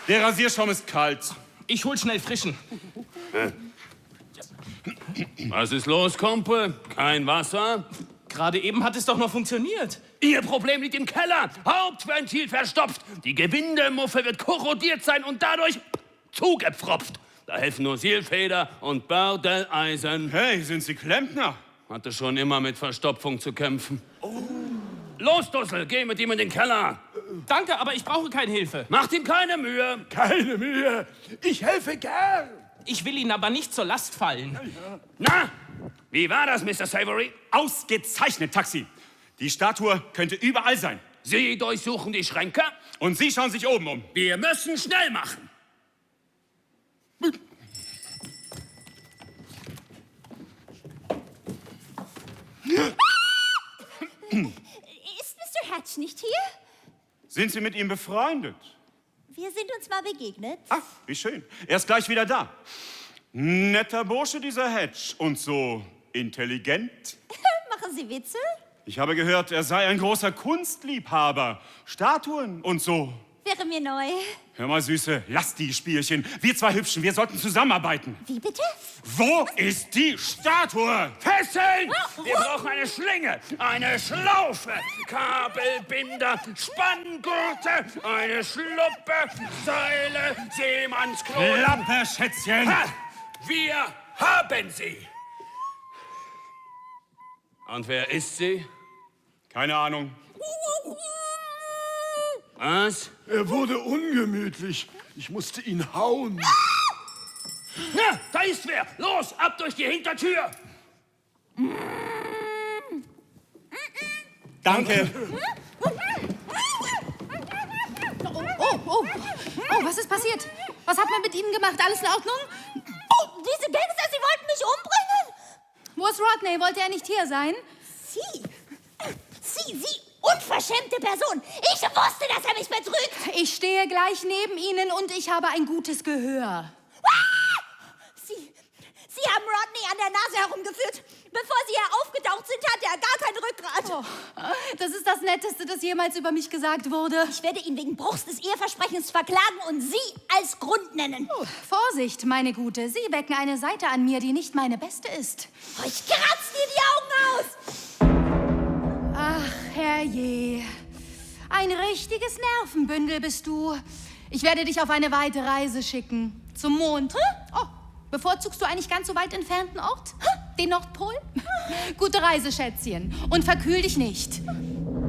Der Rasierschaum ist kalt. Ich hol schnell frischen. Was ist los, Kumpel? Kein Wasser? Gerade eben hat es doch noch funktioniert. Ihr Problem liegt im Keller. Hauptventil verstopft. Die Gewindemuffe wird korrodiert sein und dadurch zugepfropft. Da helfen nur Silfeder und Bordeleisen. Hey, sind Sie Klempner? Hatte schon immer mit Verstopfung zu kämpfen. Los, Dussel, geh mit ihm in den Keller. Danke, aber ich brauche keine Hilfe. Macht ihm keine Mühe. Keine Mühe. Ich helfe gern. Ich will Ihnen aber nicht zur Last fallen. Na, wie war das, Mr. Savory? Ausgezeichnet, Taxi. Die Statue könnte überall sein. Sie durchsuchen die Schränke. Und Sie schauen sich oben um. Wir müssen schnell machen. Ist Mr. Hatch nicht hier? Sind Sie mit ihm befreundet? Wir sind uns mal begegnet. Ach, wie schön. Er ist gleich wieder da. Netter Bursche, dieser Hedge. Und so intelligent. Machen Sie Witze? Ich habe gehört, er sei ein großer Kunstliebhaber. Statuen und so. Wäre mir neu. Hör mal, Süße, lass die Spielchen. Wir zwei Hübschen, wir sollten zusammenarbeiten. Wie bitte? Wo ist die Statue? Fesseln! Wir brauchen eine Schlinge, eine Schlaufe, Kabelbinder, Spanngurte, eine Schluppe, Seile, Seemannsknoten. Klappe, Schätzchen! Ha! Wir haben sie! Und wer ist sie? Keine Ahnung. Was? Er wurde ungemütlich. Ich musste ihn hauen. Na, da ist wer! Los, ab durch die Hintertür! Danke. Oh, was ist passiert? Was hat man mit Ihnen gemacht? Alles in Ordnung? Oh, diese Gangster, sie wollten mich umbringen. Wo ist Rodney? Wollte er nicht hier sein? Sie, unverschämte Person. Ich wusste, dass er mich betrügt. Ich stehe gleich neben Ihnen und ich habe ein gutes Gehör. Sie haben Rodney an der Nase herumgeführt. Bevor Sie hier aufgetaucht sind, hatte er gar kein Rückgrat. Oh, das ist das Netteste, das jemals über mich gesagt wurde. Ich werde ihn wegen Bruchs des Eheversprechens verklagen und Sie als Grund nennen. Oh, Vorsicht, meine Gute. Sie wecken eine Seite an mir, die nicht meine beste ist. Ich kratze dir die Augen aus. Ach, herrje. Ein richtiges Nervenbündel bist du. Ich werde dich auf eine weite Reise schicken. Zum Mond. Oh, bevorzugst du einen nicht ganz so weit entfernten Ort? Den Nordpol? Gute Reise, Schätzchen. Und verkühl dich nicht.